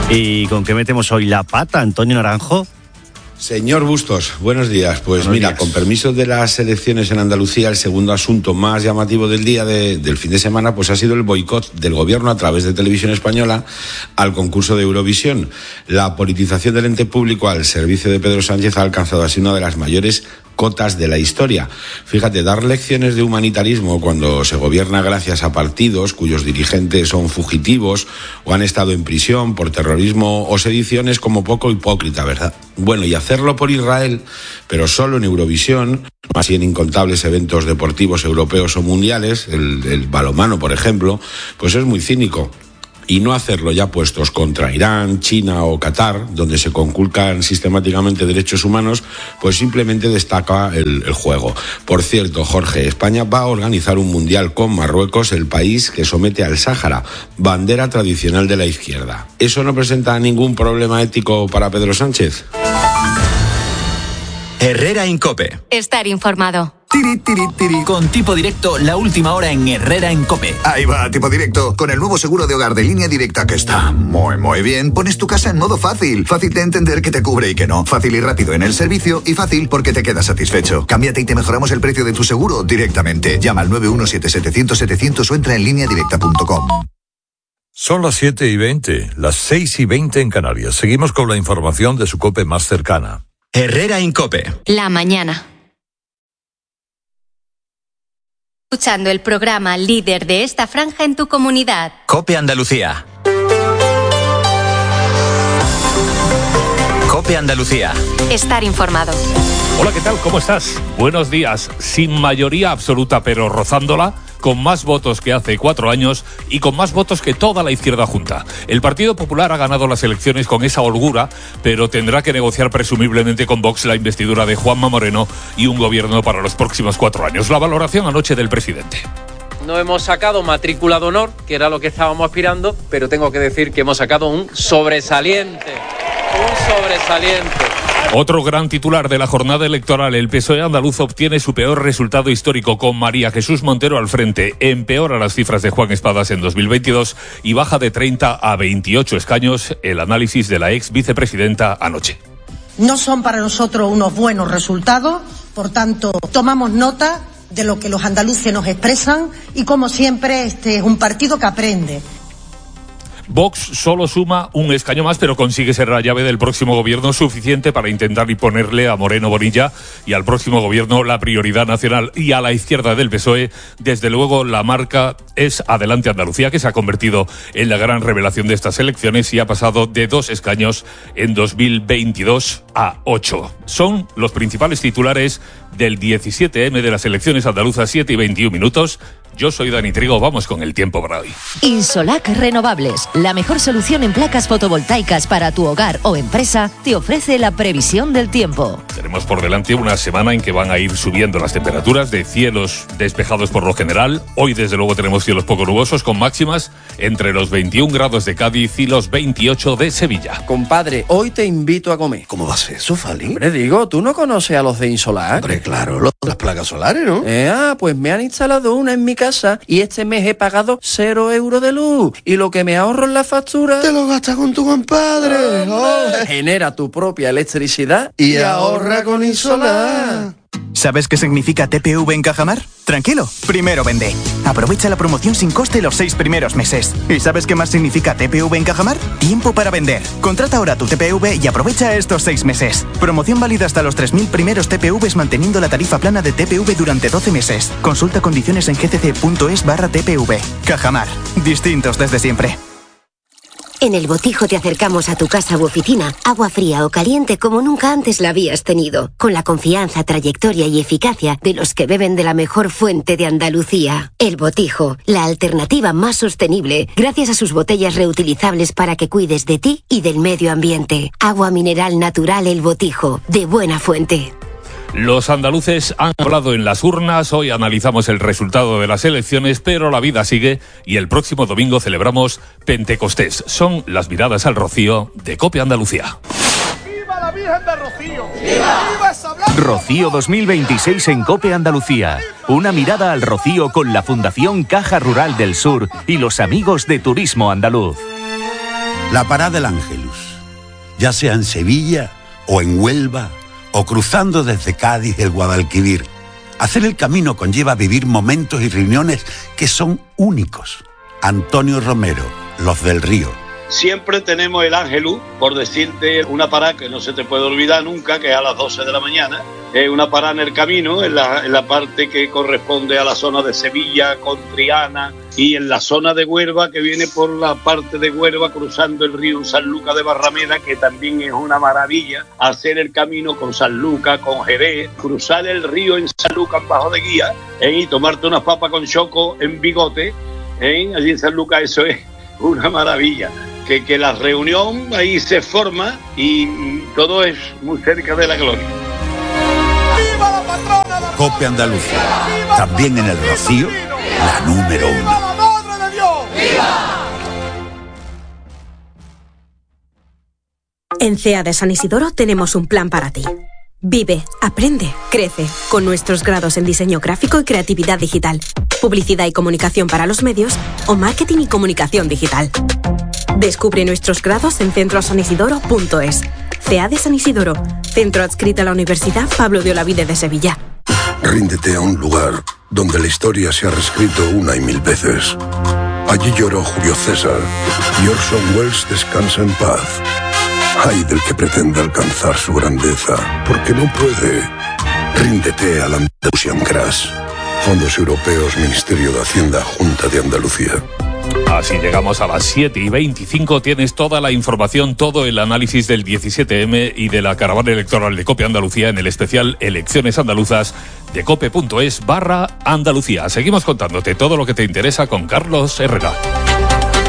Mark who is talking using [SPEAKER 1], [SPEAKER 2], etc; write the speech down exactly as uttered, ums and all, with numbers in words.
[SPEAKER 1] ¿Y con qué metemos hoy la pata, Antonio Naranjo?
[SPEAKER 2] Señor Bustos, buenos días. Pues
[SPEAKER 1] buenos
[SPEAKER 2] mira,
[SPEAKER 1] días.
[SPEAKER 2] Con permiso de las elecciones en Andalucía, el segundo asunto más llamativo del día de, del fin de semana pues ha sido el boicot del gobierno a través de Televisión Española al concurso de Eurovisión. La politización del ente público al servicio de Pedro Sánchez ha alcanzado así una de las mayores cotas de la historia. Fíjate, dar lecciones de humanitarismo cuando se gobierna gracias a partidos cuyos dirigentes son fugitivos o han estado en prisión por terrorismo o sedición es como poco hipócrita, ¿verdad? Bueno, y hacerlo por Israel, pero solo en Eurovisión, más y en incontables eventos deportivos europeos o mundiales, el, el balonmano, por ejemplo, pues es muy cínico. Y no hacerlo ya puestos contra Irán, China o Qatar, donde se conculcan sistemáticamente derechos humanos, pues simplemente destaca el, el juego. Por cierto, Jorge, España va a organizar un mundial con Marruecos, el país que somete al Sáhara, bandera tradicional de la izquierda. ¿Eso no presenta ningún problema ético para Pedro Sánchez?
[SPEAKER 3] Herrera en COPE.
[SPEAKER 4] Estar informado.
[SPEAKER 3] Tiri, tiri, tiri. Con Tipo Directo, la última hora en Herrera en COPE.
[SPEAKER 5] Ahí va, Tipo Directo. Con el nuevo seguro de hogar de Línea Directa, que está muy, muy bien, pones tu casa en modo fácil. Fácil de entender que te cubre y que no. Fácil y rápido en el servicio y fácil porque te quedas satisfecho. Cámbiate y te mejoramos el precio de tu seguro directamente. Llama al nueve uno siete setecientos setecientos o entra en línea directa punto com.
[SPEAKER 6] Son las siete y veinte, las seis y veinte en Canarias. Seguimos con la información de su COPE más cercana.
[SPEAKER 3] Herrera en COPE.
[SPEAKER 4] La mañana. Escuchando el programa líder de esta franja en tu comunidad.
[SPEAKER 3] COPE Andalucía. COPE Andalucía.
[SPEAKER 4] Estar informado.
[SPEAKER 7] Hola, ¿qué tal? ¿Cómo estás? Buenos días. Sin mayoría absoluta, pero rozándola, con más votos que hace cuatro años y con más votos que toda la izquierda junta. El Partido Popular ha ganado las elecciones con esa holgura, pero tendrá que negociar presumiblemente con Vox la investidura de Juanma Moreno y un gobierno para los próximos cuatro años. La valoración anoche del presidente.
[SPEAKER 8] No hemos sacado matrícula de honor, que era lo que estábamos aspirando, pero tengo que decir que hemos sacado un sobresaliente. Un sobresaliente.
[SPEAKER 7] Otro gran titular de la jornada electoral, el P S O E andaluz obtiene su peor resultado histórico con María Jesús Montero al frente. Empeora las cifras de Juan Espadas en dos mil veintidós y baja de treinta a veintiocho escaños. El análisis de la ex vicepresidenta anoche.
[SPEAKER 9] No son para nosotros unos buenos resultados, por tanto, tomamos nota de lo que los andaluces nos expresan y, como siempre, este es un partido que aprende.
[SPEAKER 7] Vox solo suma un escaño más, pero consigue ser la llave del próximo gobierno suficiente para intentar imponerle a Moreno Bonilla y al próximo gobierno la prioridad nacional. Y a la izquierda del P S O E, desde luego, la marca es Adelante Andalucía, que se ha convertido en la gran revelación de estas elecciones y ha pasado de dos escaños en dos mil veintidós a ocho. Son los principales titulares del diecisiete eme de las elecciones andaluzas, siete y veintiún minutos. Yo soy Dani Trigo, vamos con el tiempo para hoy.
[SPEAKER 10] Insolac Renovables, la mejor solución en placas fotovoltaicas para tu hogar o empresa, te ofrece la previsión del tiempo.
[SPEAKER 7] Tenemos por delante una semana en que van a ir subiendo las temperaturas, de cielos despejados por lo general. Hoy desde luego tenemos cielos poco nubosos con máximas entre los veintiún grados de Cádiz y los veintiocho de Sevilla.
[SPEAKER 8] Compadre, hoy te invito a comer.
[SPEAKER 11] ¿Cómo va a ser eso, Fali?
[SPEAKER 8] Hombre, digo, ¿tú no conoces a los de Insolac?
[SPEAKER 11] Hombre, claro, los de las placas solares, ¿no?
[SPEAKER 8] Eh, ah, pues me han instalado una en mi casa y este mes he pagado cero euros de luz. Y lo que me ahorro en la factura...
[SPEAKER 11] Te lo gastas con tu compadre.
[SPEAKER 8] Oh, genera tu propia electricidad
[SPEAKER 11] y, y ahorra con Insolac.
[SPEAKER 12] ¿Sabes qué significa T P V en Cajamar? Tranquilo, primero vende. Aprovecha la promoción sin coste los seis primeros meses. ¿Y sabes qué más significa T P V en Cajamar? Tiempo para vender. Contrata ahora tu T P V y aprovecha estos seis meses. Promoción válida hasta los tres mil primeros T P Vs manteniendo la tarifa plana de T P V durante doce meses. Consulta condiciones en gcc.es barra TPV. Cajamar. Distintos desde siempre.
[SPEAKER 13] En El Botijo te acercamos a tu casa u oficina agua fría o caliente como nunca antes la habías tenido, con la confianza, trayectoria y eficacia de los que beben de la mejor fuente de Andalucía. El Botijo, la alternativa más sostenible, gracias a sus botellas reutilizables para que cuides de ti y del medio ambiente. Agua mineral natural El Botijo, de buena fuente.
[SPEAKER 7] Los andaluces han hablado en las urnas, hoy analizamos el resultado de las elecciones, pero la vida sigue y el próximo domingo celebramos Pentecostés. Son las miradas al Rocío de COPE Andalucía.
[SPEAKER 14] ¡Viva la Virgen de Rocío! ¡Viva! ¡Viva esa blanca!
[SPEAKER 15] Rocío dos mil veintiséis en COPE Andalucía. Una mirada al Rocío con la Fundación Caja Rural del Sur y los amigos de Turismo Andaluz.
[SPEAKER 16] La parada del Ángelus, ya sea en Sevilla o en Huelva o cruzando desde Cádiz el Guadalquivir. Hacer el camino conlleva vivir momentos y reuniones que son únicos. Antonio Romero, Los del Río.
[SPEAKER 17] Siempre tenemos el Ángelus, por decirte una parada que no se te puede olvidar nunca, que es a las doce de la mañana. Es una parada en el camino, en la, en la parte que corresponde a la zona de Sevilla con Triana, y en la zona de Huelva, que viene por la parte de Huelva cruzando el río en Sanlúcar de Barrameda, que también es una maravilla hacer el camino con Sanlúcar, con Jerez, cruzar el río en Sanlúcar en Bajo de Guía, ¿eh? Y tomarte unas papas con choco en Bigote, ¿eh? Allí en Sanlúcar. Eso es una maravilla. Que, que la reunión ahí se forma y, y todo es muy cerca de la gloria.
[SPEAKER 14] ¡Viva la patrona! La
[SPEAKER 16] Cope Andalucía, también en el Rocío, la número uno.
[SPEAKER 14] ¡Viva la Madre de Dios! ¡Viva!
[SPEAKER 18] En C E A de San Isidoro tenemos un plan para ti. Vive, aprende, crece, con nuestros grados en diseño gráfico y creatividad digital, publicidad y comunicación para los medios o marketing y comunicación digital. Descubre nuestros grados en centro san isidoro punto es. C E A de San Isidoro, centro adscrito a la Universidad Pablo de Olavide de Sevilla.
[SPEAKER 19] Ríndete a un lugar donde la historia se ha reescrito una y mil veces. Allí lloró Julio César y Orson Welles descansa en paz. Ay del que pretenda alcanzar su grandeza, porque no puede. Ríndete al Andalusian Crash. Fondos Europeos, Ministerio de Hacienda, Junta de Andalucía.
[SPEAKER 7] Así llegamos a las siete y veinticinco. Tienes toda la información, todo el análisis del diecisiete eme y de la caravana electoral de COPE Andalucía en el especial Elecciones Andaluzas de cope punto es barra Andalucía. Seguimos contándote todo lo que te interesa con Carlos Herrera.